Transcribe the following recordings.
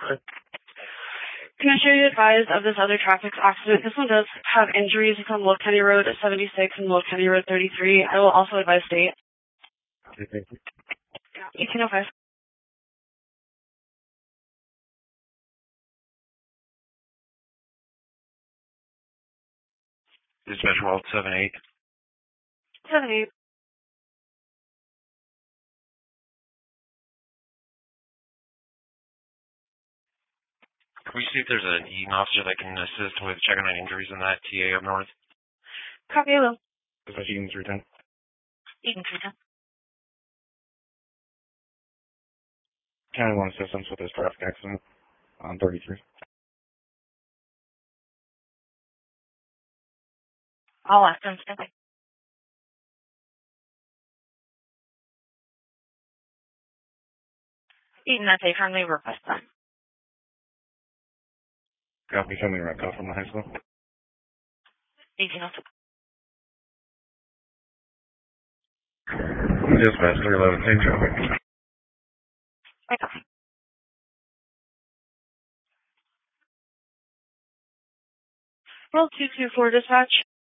Commissioner, you advised of this other traffic accident. This one does have injuries. It's on Wolf County Road 76 and Wolf County Road 33. I will also advise state. Okay, thank you. 1805. Dispatch Walt 78. 78. Can we see if there's an Eaton officer that can assist with checking on injuries in that TA up north? Copy, hello. Dispatch Eaton 310. Eaton 310. County 1 assistance with this traffic accident on 33. I'll ask them. Okay. Eaton, that's a friendly request then. Copy, sending right call from the high school. 1806. Dispatch 311, same traffic. Right off. Roll 224 dispatch.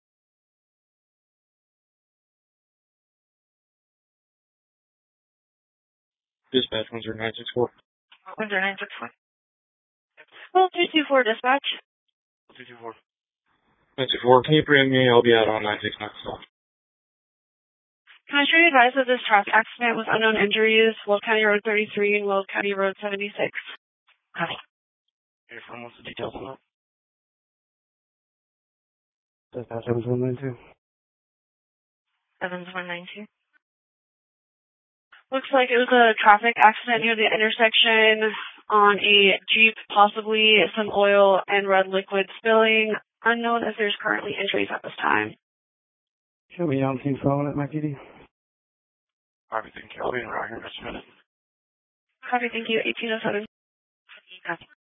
Dispatch 10964. 10964. Roll 224 dispatch. 224. 964, can you bring me? I'll be out on 969. Commissioner, you advised that this traffic accident with unknown injuries, Wolf County Road 33 and Wolf County Road 76. Copy. Here from what's the details on that? Dispatch 7192. 7192. Looks like it was a traffic accident near the intersection on a Jeep, possibly some oil and red liquid spilling. Unknown if there's currently injuries at this time. Show me on team phone at my PD. Copy, thank you. I'll be in right here in just a minute. Copy, thank you. 1807. Copy.